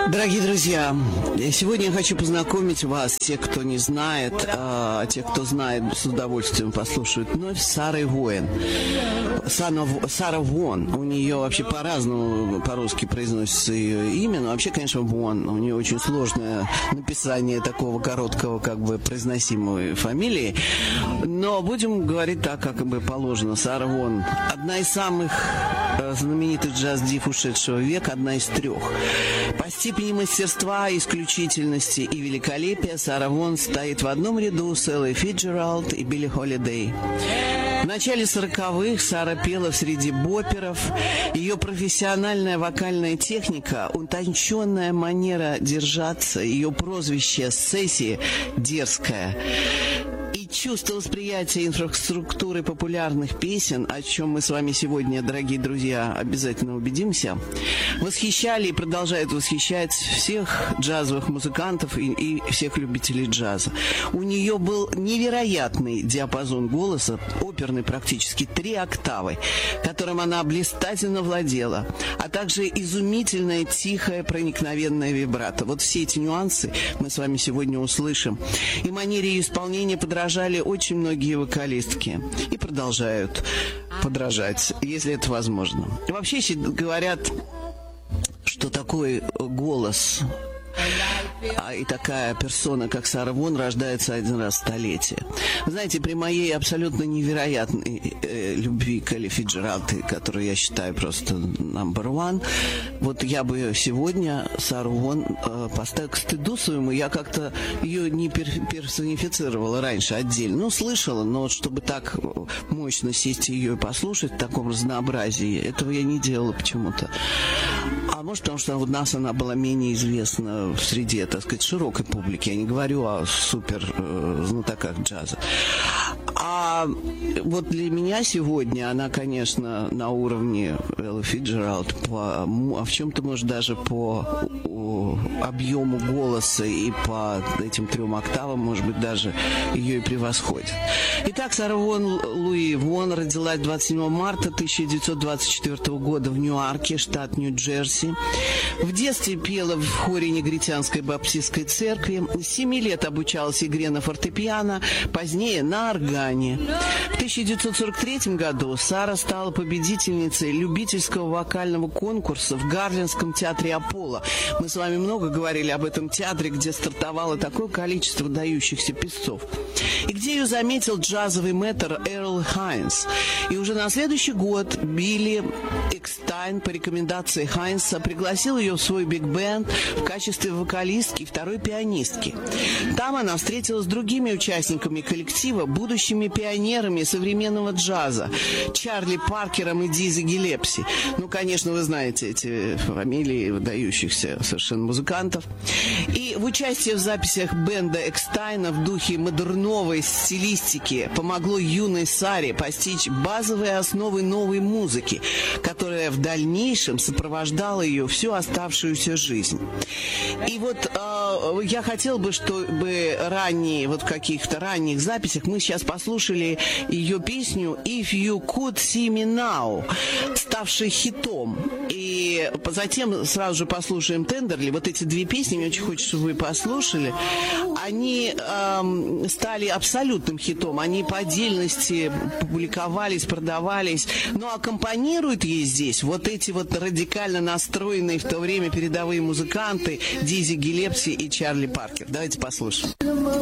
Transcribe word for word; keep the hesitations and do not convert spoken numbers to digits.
Дорогие друзья, сегодня я хочу познакомить вас, те, кто не знает, а те, кто знает, с удовольствием послушают вновь, с Сарой Воэн. Сара Вон, у нее вообще по-разному по-русски произносится ее имя, но вообще, конечно, Вон, у нее очень сложное написание такого короткого, как бы, произносимой фамилии, но будем говорить так, как бы положено. Сара Вон, одна из самых знаменитых джаз-див ушедшего века, одна из трех. По степени мастерства, исключительности и великолепия Сара Вон стоит в одном ряду с Эллой Фицджеральд и Билли Холидей. В начале сороковых Сара пела среди бопперов. Ее профессиональная вокальная техника, утонченная манера держаться, ее прозвище «Сесси» дерзкая и чувство восприятия инфраструктуры популярных песен, о чем мы с вами сегодня, дорогие друзья, обязательно убедимся, восхищали и продолжают восхищать всех джазовых музыкантов и, и всех любителей джаза. У нее был невероятный диапазон голоса, оперный практически, три октавы, которым она блистательно владела, а также изумительная, тихая, проникновенная вибрато. Вот все эти нюансы мы с вами сегодня услышим. И манере ее исполнения подражали очень многие вокалистки и продолжают подражать, если это возможно. И вообще говорят, что такой голос а и такая персона, как Сара Вон, рождается один раз в столетие. Вы знаете, при моей абсолютно невероятной э, любви к Элли Фицджеральд, которую я считаю просто number one, вот я бы сегодня Сару Вон э, поставила к стыду своему. Я как-то ее не пер- персонифицировала раньше отдельно. Ну, слышала, но вот чтобы так мощно сесть ее и послушать в таком разнообразии, этого я не делала почему-то. А может, потому что у нас она была менее известна в среде, так сказать, широкой публики. Я не говорю о супер э, знатоках джаза. А вот для меня сегодня она, конечно, на уровне Эллы Фицджеральд, по, а в чем-то, может, даже по о, объему голоса и по этим трем октавам, может быть, даже ее и превосходит. Итак, Сара Вон Луи Вон родилась двадцать седьмого марта тысяча девятьсот двадцать четвёртого года в Ньюарке, штат Нью-Джерси. В детстве пела в хоре негритянской баптистской церкви. С семи лет обучалась игре на фортепиано, позднее на органе. В тысяча девятьсот сорок третьем году Сара стала победительницей любительского вокального конкурса в Гарлемском театре Аполло. Мы с вами много говорили об этом театре, где стартовало такое количество выдающихся певцов. И где ее заметил джазовый мэтр Эрл Хайнс. И уже на следующий год Билли Экстайн по рекомендации Хайнса пригласил ее в свой биг-бенд в качестве вокалистки и второй пианистки. Там она встретилась с другими участниками коллектива, будущими пионерами современного джаза, Чарли Паркером и Дизи Гиллеспи. Ну, конечно, вы знаете эти фамилии выдающихся совершенно музыкантов. И в участии в записях бенда Экстайна в духе модерновой стилистики помогло юной Саре постичь базовые основы новой музыки, которая в дальнейшем сопровождала ее всю оставшуюся жизнь. И вот э, я хотел бы, чтобы ранние, вот в каких-то ранних записях мы сейчас послушали ее песню «If You Could See Me Now», ставшей хитом. И затем сразу же послушаем «Тендерли». Вот эти две песни, мне очень хочется, чтобы вы послушали. Они э, стали абсолютным хитом. Они по отдельности публиковались, продавались. Но аккомпанируют ей здесь вот эти вот радикально настроенные в то время передовые музыканты Дизи Гиллеспи и Чарли Паркер. Давайте послушаем.